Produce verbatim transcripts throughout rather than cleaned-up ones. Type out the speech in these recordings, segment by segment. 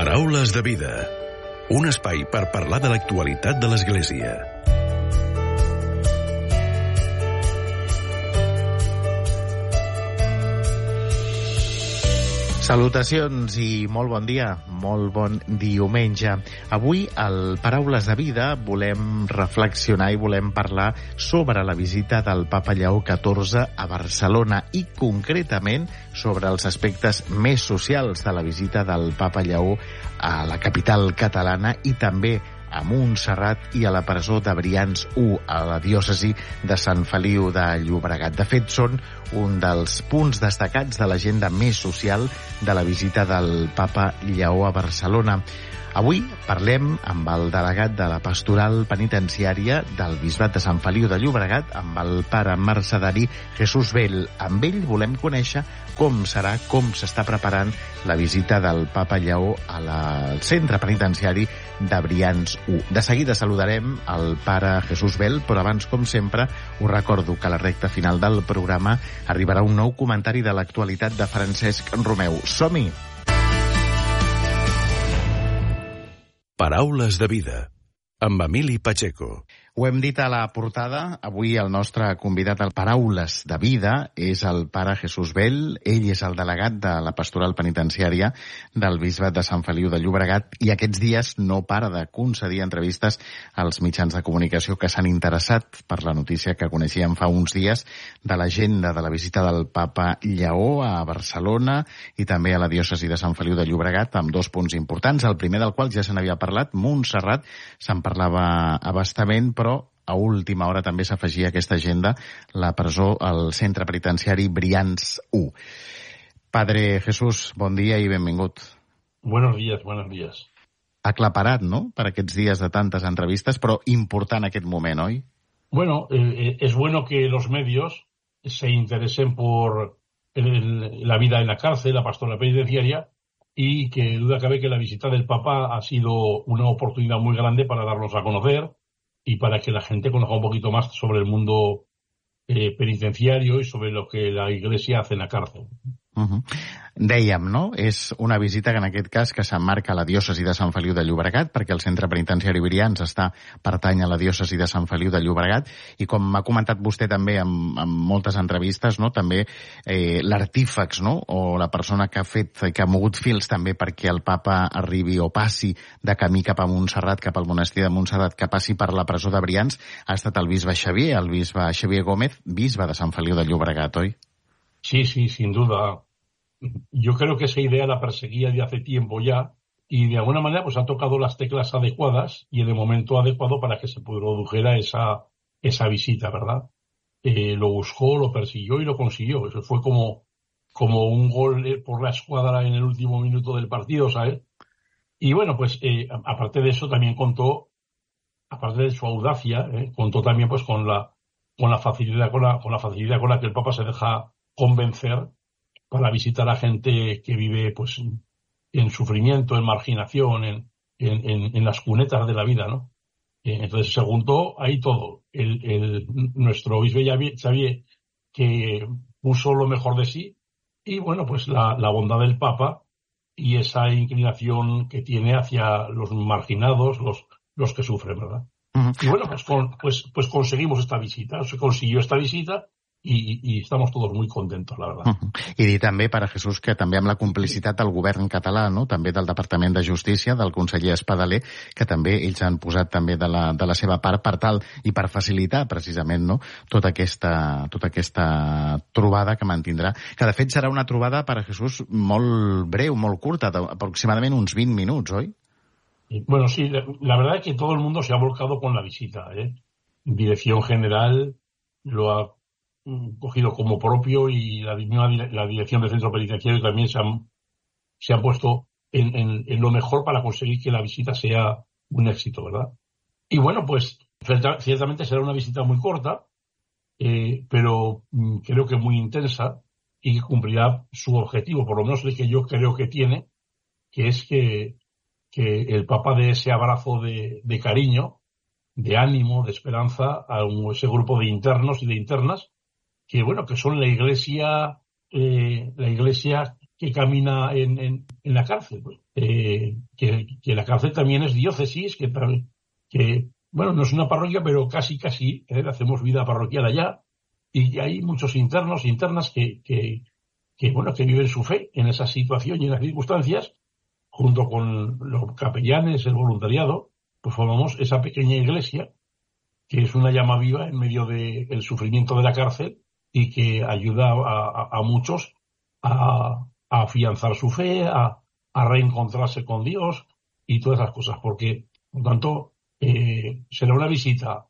Paraules de vida. Un espai per parlar de l'actualitat de l'Església. Salutacions i molt bon dia, molt bon diumenge. Avui, al Paraules de Vida, volem reflexionar i volem parlar sobre la visita del Papa Lleó catorze a Barcelona i, concretament, sobre els aspectes més socials de la visita del Papa Lleó a la capital catalana i també a Montserrat i a la presó de Brians u, a la diòcesi de Sant Feliu de Llobregat. De fet, són un dels punts destacats de l'agenda més social de la visita del Papa Lleó a Barcelona. Avui parlem amb el delegat de la Pastoral Penitenciària del Bisbat de Sant Feliu de Llobregat, amb el pare mercedari Jesús Bell. Amb ell volem conèixer com serà, com s'està preparant la visita del Papa Lleó al centre penitenciari de Brians u. De seguida saludarem el pare Jesús Bell, però abans, com sempre, us recordo que a la recta final del programa arribarà un nou comentari de l'actualitat de Francesc Romeu. Som-hi! Paraules de vida, amb Emili Pacheco. Ho hem dit a la portada, avui el nostre convidat al Paraules de Vida és el pare Jesús Bell. Ell és el delegat de la Pastoral Penitenciària del Bisbat de Sant Feliu de Llobregat i aquests dies no para de concedir entrevistes als mitjans de comunicació que s'han interessat per la notícia que coneixíem fa uns dies de l'agenda de la visita del Papa Lleó a Barcelona i també a la diòcesi de Sant Feliu de Llobregat, amb dos punts importants. El primer del qual ja se n'havia parlat, Montserrat, se'n parlava a bastament, però a última hora també s'afegia a aquesta agenda la presó al centre penitenciari Brians u. Padre Jesús, bon dia i benvingut. Buenos días, buenos días. Aclaparat, ¿no?, per aquests dies de tantes entrevistes, però important aquest moment, oi? Bueno, eh, es bueno que los medios se interesen por el, la vida en la cárcel, la pastoral penitenciaria, y que duda cabe que la visita del Papa ha sido una oportunidad muy grande para darnos a conocer y para que la gente conozca un poquito más sobre el mundo eh, penitenciario y sobre lo que la Iglesia hace en la cárcel. Uh-huh. Dèiem, no? És una visita que en aquest cas que s'emmarca a la diòcesi de Sant Feliu de Llobregat, perquè el centre penitenciari Brians està pertany a la diòcesi de Sant Feliu de Llobregat, i com m'ha comentat vostè també en, en moltes entrevistes, no?, també eh, l'artífex, no?, o la persona que ha fet, que ha mogut fils també perquè el papa arribi o passi de camí cap a Montserrat, cap al monestir de Montserrat, que passi per la presó de Brians, ha estat el bisbe Xavier, el bisbe Xavier Gómez, bisbe de Sant Feliu de Llobregat, oi? Sí, sí, sin duda. Yo creo que esa idea la perseguía de hace tiempo ya y de alguna manera pues ha tocado las teclas adecuadas y en el momento adecuado para que se produjera esa, esa visita, ¿verdad? Eh, lo buscó, lo persiguió y lo consiguió. Eso fue como, como un gol por la escuadra en el último minuto del partido, ¿sabes? Y bueno, pues eh, aparte de eso también contó, aparte de su audacia, eh, contó también pues con la, con la facilidad, con la, con la facilidad con la que el Papa se deja convencer para visitar a gente que vive pues en sufrimiento, en marginación, en, en, en, en las cunetas de la vida, ¿no? Eh, entonces se juntó ahí todo. El, el, nuestro obispo Xavier, que puso lo mejor de sí, y bueno, pues la, la bondad del Papa y esa inclinación que tiene hacia los marginados, los, los que sufren, ¿verdad? Uh-huh. Y bueno, pues, con, pues, pues conseguimos esta visita, se consiguió esta visita, I, i estamos todos muy contentos, la verdad. Uh-huh. I dir també, pare Jesús, que també amb la complicitat del govern català, no?, també del Departament de Justícia, del conseller Espadaler, que també ells han posat també de la, de la seva part per tal i per facilitar precisament, no?, tota aquesta, tota aquesta trobada que mantindrà, que de fet serà una trobada, pare Jesús, molt breu, molt curta, aproximadament uns vint minuts, oi? Bueno, sí, la, la verdad es que todo el mundo se ha volcado con la visita, ¿eh? Dirección General lo ha cogido como propio y la, la dirección del centro penitenciario también se han, se han puesto en, en, en lo mejor para conseguir que la visita sea un éxito, ¿verdad? Y bueno, pues ciertamente será una visita muy corta, eh, pero mm, creo que muy intensa y que cumplirá su objetivo, por lo menos el que yo creo que tiene, que es que, que el Papa dé ese abrazo de, de cariño, de ánimo, de esperanza a un, ese grupo de internos y de internas que, bueno, que son la Iglesia, eh, la Iglesia que camina en, en, en la cárcel. Eh, que, que la cárcel también es diócesis, que, que bueno, no es una parroquia, pero casi, casi, ¿eh? Hacemos vida parroquial allá, y hay muchos internos, internas que, que, que, bueno, que viven su fe en esa situación y en las circunstancias, junto con los capellanes, el voluntariado, pues formamos esa pequeña iglesia, que es una llama viva en medio del sufrimiento de la cárcel y que ayuda a, a, a muchos a, a afianzar su fe, a, a reencontrarse con Dios y todas esas cosas, porque, por tanto, eh, será una visita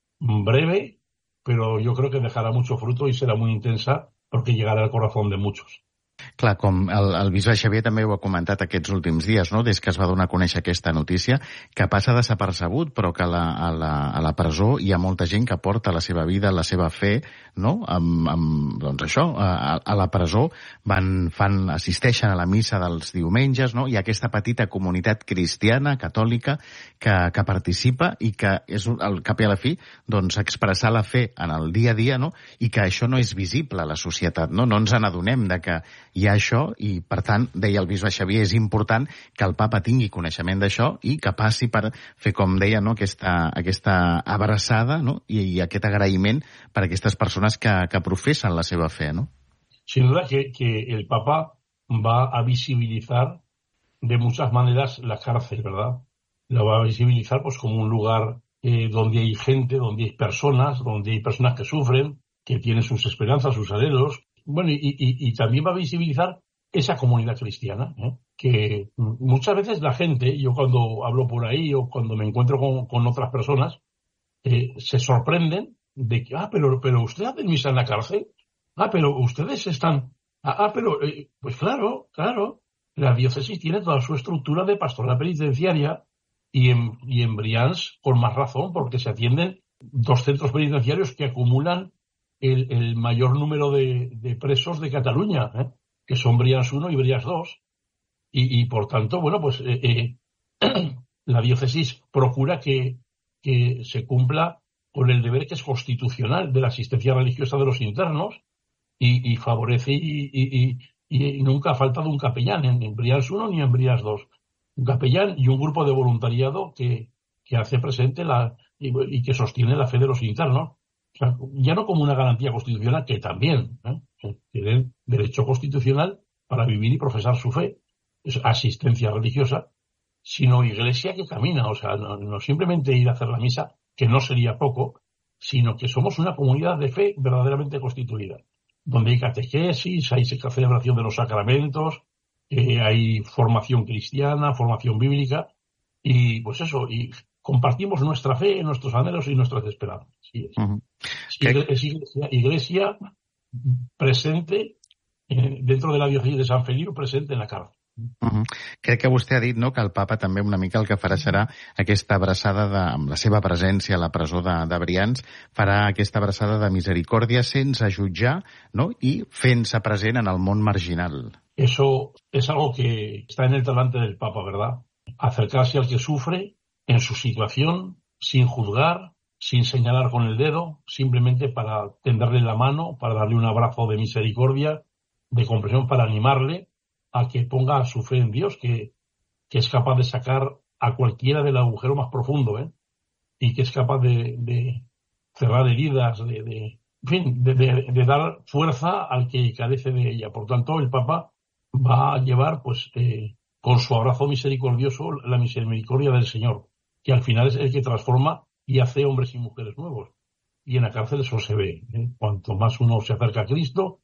breve, pero yo creo que dejará mucho fruto y será muy intensa porque llegarà al corazón de muchos. Clar, com el, el bisbe Xavier també ho ha comentat aquests últims dies, no? Des que es va donar a conèixer aquesta notícia, que passa desapercebut, però que a la, a la, a la presó hi ha molta gent que porta la seva vida, la seva fe, no? Amb, amb, doncs això, a, a la presó van, fan, assisteixen a la missa dels diumenges, no? Hi ha aquesta petita comunitat cristiana, catòlica, que, que participa i que és, al cap i a la fi, doncs, expressar la fe en el dia a dia, no? I que això no és visible a la societat, no? No ens n'adonem de que hi ha això i, per tant, deia el bisbe Xavier, és important que el papa tingui coneixement d'això i que passi per fer, com deia, no, aquesta, aquesta abraçada, no, i, i aquest agraïment per a aquestes persones que, que professen la seva fe, ¿no? Sin duda que, que el papa va a visibilizar de muchas maneras la cárcel, ¿verdad? La va a visibilizar pues como un lugar eh, donde hay gente, donde hay personas, donde hay personas que sufren, que tienen sus esperanzas, sus anhelos. Bueno, y, y, y también va a visibilizar esa comunidad cristiana, ¿eh? Que muchas veces la gente, yo cuando hablo por ahí o cuando me encuentro con, con otras personas, eh, se sorprenden de que, ah, pero, pero usted hace misa en la cárcel, ah, pero ustedes están, ah, ah pero, eh, pues claro, claro, la diócesis tiene toda su estructura de pastoral penitenciaria y en, y en Brians con más razón, porque se atienden dos centros penitenciarios que acumulan El, el mayor número de, de presos de Cataluña, ¿eh? Que son Brians uno y Brians dos. Y, y por tanto, bueno, pues eh, eh, la diócesis procura que, que se cumpla con el deber que es constitucional de la asistencia religiosa de los internos y, y favorece y, y, y, y nunca ha faltado un capellán en, en Brians uno ni en Brians dos. Un capellán y un grupo de voluntariado que, que hace presente la, y, y que sostiene la fe de los internos. O sea, ya no como una garantía constitucional, que también ¿eh? tienen derecho constitucional para vivir y profesar su fe, es asistencia religiosa, sino iglesia que camina, o sea, no, no simplemente ir a hacer la misa, que no sería poco, sino que somos una comunidad de fe verdaderamente constituida, donde hay catequesis, hay celebración de los sacramentos, eh, hay formación cristiana, formación bíblica, y pues eso, y compartimos nuestra fe, nuestros anhelos y nuestras esperanzas. Sí, es. Uh-huh. Es iglesia, iglesia presente eh, dentro de la diócesis de Sant Feliu, presente en la cárcel. Uh-huh. Crec que vostè ha dit, no?, que el papa també una mica el que farà serà aquesta abraçada de, amb la seva presència a la presó de, de Brians, farà aquesta abraçada de misericòrdia sense jutjar, no?, i fent-se present en el món marginal. Eso es algo que está en el talante del papa, ¿verdad? Acercarse al que sufre en su situación, sin juzgar, sin señalar con el dedo, simplemente para tenderle la mano, para darle un abrazo de misericordia, de comprensión, para animarle a que ponga su fe en Dios, que, que es capaz de sacar a cualquiera del agujero más profundo, ¿eh? Y que es capaz de, de cerrar heridas, de, de, en fin, de, de, de dar fuerza al que carece de ella. Por tanto, el Papa va a llevar, pues, eh, con su abrazo misericordioso, la misericordia del Señor, que al final es el que transforma y hace hombres y mujeres nuevos. Y en la cárcel eso se ve, ¿eh? Cuanto más uno se acerca a Cristo,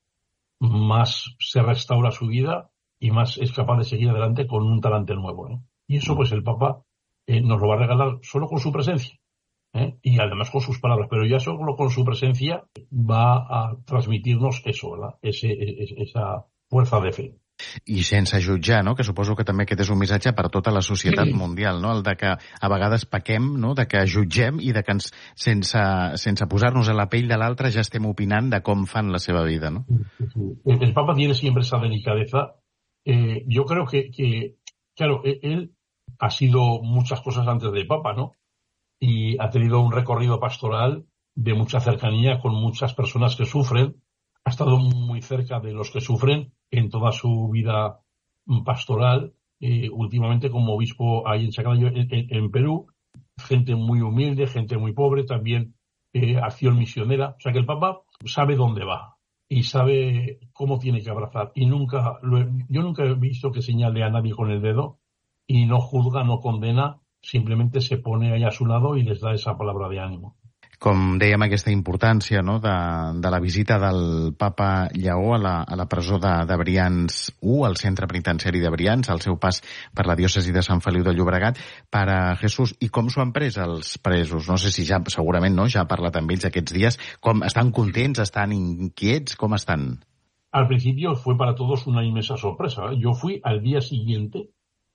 más se restaura su vida y más es capaz de seguir adelante con un talante nuevo, ¿eh? Y eso pues el Papa eh, nos lo va a regalar solo con su presencia, ¿eh? Y además con sus palabras, pero ya solo con su presencia va a transmitirnos eso, ¿verdad? Ese, ese, esa fuerza de fe. I sense jutjar, no?, que suposo que també aquest és un missatge per a tota la societat sí. mundial, no?, el de que a vegades pequem, no?, de que jutgem i de que ens, sense, sense posar-nos a la pell de l'altre ja estem opinant de com fan la seva vida, ¿no? El, el Papa tiene siempre esa delicadeza. Eh, yo creo que, que, claro, él ha sido muchas cosas antes de Papa, ¿no? Y ha tenido un recorrido pastoral de mucha cercanía con muchas personas que sufren, ha estado muy cerca de los que sufren en toda su vida pastoral, eh, últimamente como obispo ahí en Chaclayo, en, en, en Perú, gente muy humilde, gente muy pobre, también eh, acción misionera. O sea que el Papa sabe dónde va y sabe cómo tiene que abrazar. Y nunca, lo he, yo nunca he visto que señale a nadie con el dedo y no juzga, no condena, simplemente se pone ahí a su lado y les da esa palabra de ánimo. Com dèiem, aquesta importància, no?, de, de la visita del papa Lleó a la, a la presó de, de Brians u, al centre penitenciari de Brians, al seu pas per la diòcesi de Sant Feliu de Llobregat. Para Jesús, i com s'ho han pres els presos? No sé si ja, segurament no, ja ha parlat amb ells aquests dies. Com, estan contents, estan inquiets, com estan? Al principio fue para todos una inmensa sorpresa. Yo fui al día siguiente,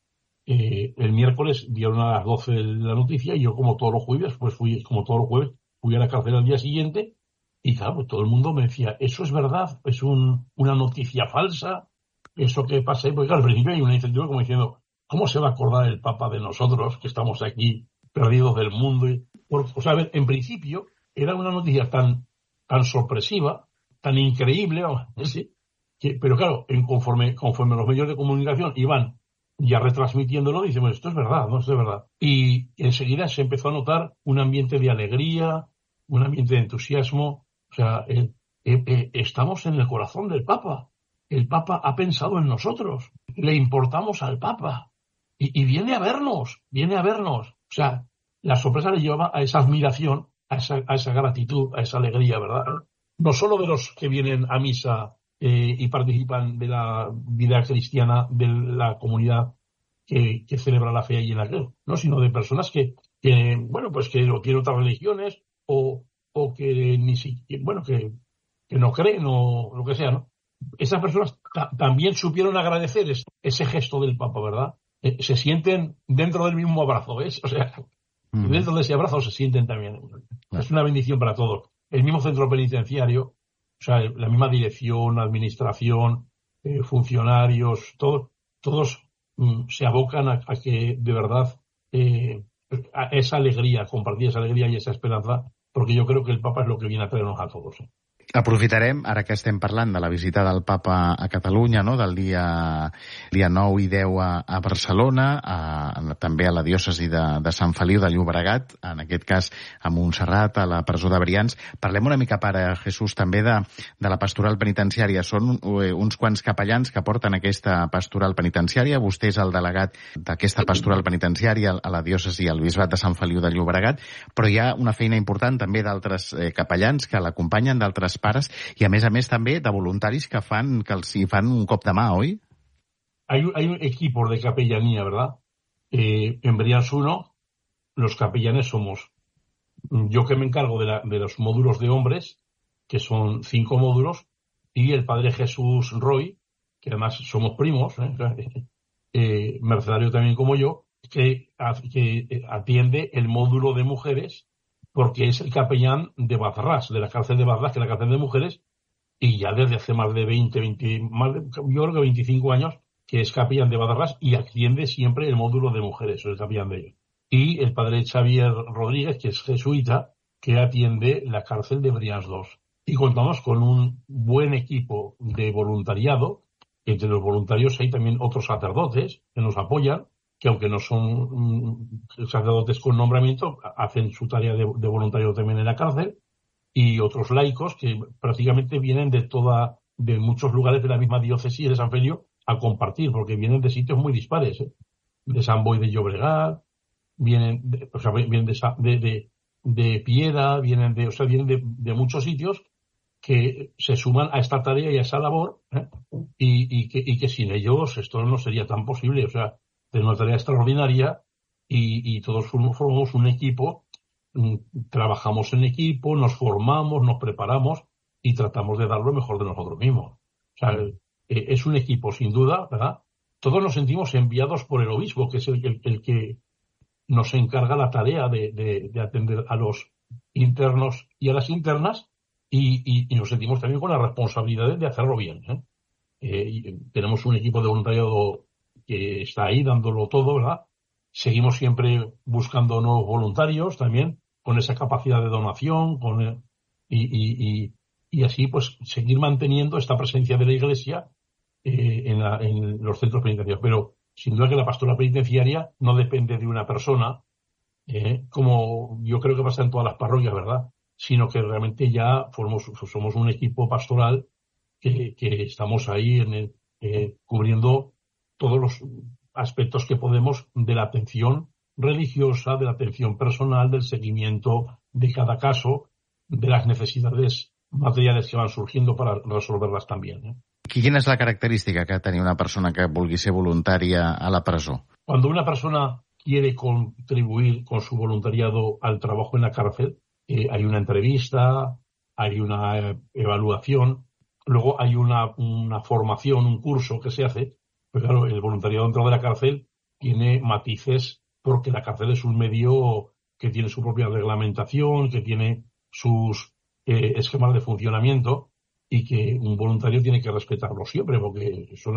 eh, el miércoles dieron a las doce la noticia y yo, como todos los jueves, pues fui, como todos los jueves, fui a la cárcel al día siguiente y claro, todo el mundo me decía, eso es verdad, es un, una noticia falsa, eso que pasa, porque claro, al principio hay una incertidumbre como diciendo, ¿cómo se va a acordar el Papa de nosotros que estamos aquí perdidos del mundo? Y, por, o sea, a ver, en principio era una noticia tan, tan sorpresiva, tan increíble, ¿sí? que, pero claro, en conforme, conforme los medios de comunicación iban ya retransmitiéndolo, decimos, esto es verdad, no, esto es verdad. Y enseguida se empezó a notar un ambiente de alegría, un ambiente de entusiasmo. O sea, eh, eh, eh, estamos en el corazón del Papa. El Papa ha pensado en nosotros. Le importamos al Papa. Y, y viene a vernos, viene a vernos. O sea, la sorpresa le llevaba a esa admiración, a esa, a esa gratitud, a esa alegría, ¿verdad? No solo de los que vienen a misa Eh, y participan de la vida cristiana de la comunidad que, que celebra la fe allí en la cruz, ¿no? Sino de personas que, que bueno, pues que no tienen otras religiones o, o que ni siquiera, bueno, que, que no creen o lo que sea, ¿no? Esas personas ta- también supieron agradecer es, ese gesto del Papa, ¿verdad? Eh, se sienten dentro del mismo abrazo, ¿ves? O sea, mm. dentro de ese abrazo se sienten también. Claro. Es una bendición para todos. El mismo centro penitenciario, o sea, la misma dirección, administración, eh, funcionarios, todo, todos mm, se abocan a, a que de verdad eh, a esa alegría, compartir esa alegría y esa esperanza, porque yo creo que el Papa es lo que viene a traernos a todos. ¿eh? Aprofitarem, ara que estem parlant de la visita del Papa a Catalunya, no?, del dia, dia nou i deu a, a Barcelona, a, també a la diòcesi de, de Sant Feliu de Llobregat, en aquest cas a Montserrat, a la presó de Brians. Parlem una mica, Pare Jesús, també de, de la pastoral penitenciària. Són eh, uns quants capellans que porten aquesta pastoral penitenciària. Vostè és el delegat d'aquesta pastoral penitenciària a la diòcesi i al bisbat de Sant Feliu de Llobregat, però hi ha una feina important també d'altres eh, capellans que l'acompanyen, d'altres pares, y a més a més també de voluntaris que fan que els hi fan un cop de mà, ¿oi? Hay, hay equipos de capellanía, ¿verdad? Eh, en Brians uno, los capellanes somos yo, que me encargo de, la, de los módulos de hombres, que son cinco módulos, y el Padre Jesús Roy, que además somos primos, ¿eh? Eh, mercenario también como yo, que, que atiende el módulo de mujeres, porque es el capellán de Bazarrás, de la cárcel de Bazarrás, que es la cárcel de mujeres, y ya desde hace más de veinte, veinte, más de, yo creo que veinticinco años, que es capellán de Bazarrás y atiende siempre el módulo de mujeres, es el capellán de ellos. Y el padre Xavier Rodríguez, que es jesuita, que atiende la cárcel de Brians dos. Y contamos con un buen equipo de voluntariado, que entre los voluntarios hay también otros sacerdotes que nos apoyan, que aunque no son sacerdotes con nombramiento, hacen su tarea de, de voluntariado también en la cárcel, y otros laicos que prácticamente vienen de toda, de muchos lugares de la misma diócesis de San Feliu a compartir, porque vienen de sitios muy dispares, ¿eh? De San Boi de Llobregat, vienen de, o sea, vienen de, de, de, de Piera, vienen de, o sea, vienen de, de muchos sitios que se suman a esta tarea y a esa labor, ¿eh? y, y, que, y que sin ellos esto no sería tan posible, o sea, es una tarea extraordinaria y, y todos formamos un equipo, trabajamos en equipo, nos formamos, nos preparamos y tratamos de dar lo mejor de nosotros mismos. O sea, eh, es un equipo sin duda, ¿verdad? Todos nos sentimos enviados por el obispo, que es el, el, el que nos encarga la tarea de, de, de atender a los internos y a las internas, y, y, y nos sentimos también con la responsabilidad de hacerlo bien, ¿eh? Eh, y tenemos un equipo de voluntariado que está ahí dándolo todo, ¿verdad? Seguimos siempre buscando nuevos voluntarios también, con esa capacidad de donación, con y, y, y, y así pues seguir manteniendo esta presencia de la Iglesia eh, en, la, en los centros penitenciarios. Pero sin duda que la pastoral penitenciaria no depende de una persona, eh, como yo creo que pasa en todas las parroquias, ¿verdad? Sino que realmente ya formos, somos un equipo pastoral que, que estamos ahí en el, eh, cubriendo todos los aspectos que podemos de la atención religiosa, de la atención personal, del seguimiento de cada caso, de las necesidades materiales que van surgiendo para resolverlas también, ¿eh? Quina és la característica que ha de tenir una persona que vulgui ser voluntària a la presó? Cuando una persona quiere contribuir con su voluntariado al trabajo en la cárcel, eh, hay una entrevista, hay una eh, evaluación, luego hay una, una formación, un curso que se hace. Pero claro, el voluntariado dentro de la cárcel tiene matices porque la cárcel es un medio que tiene su propia reglamentación, que tiene sus eh, esquemas de funcionamiento y que un voluntario tiene que respetarlo siempre porque son